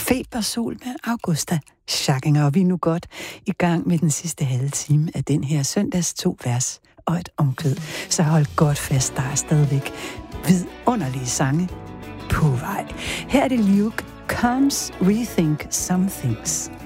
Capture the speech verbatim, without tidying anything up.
Febersol med Augusta Schackinger, og vi er nu godt i gang med den sidste halve time af den her søndags to vers og et omkvæd. Så hold godt fast, der er stadigvæk vidunderlige sange på vej. Her er det Luke Combs Rethink Some Things.